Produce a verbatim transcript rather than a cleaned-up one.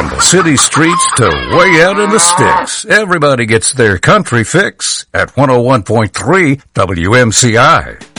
From the city streets to way out in the sticks, everybody gets their country fix at one oh one point three W M C I.